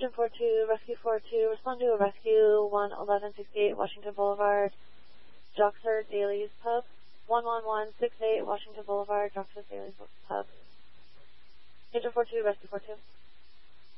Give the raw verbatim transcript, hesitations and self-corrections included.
Agent four two, Rescue four two, respond to a rescue one eleven sixty-eight Washington Boulevard, Joxer Dailies Pub. one one one six eight Washington Boulevard, Joxer Dailies Pub. Agent four two, Rescue four two.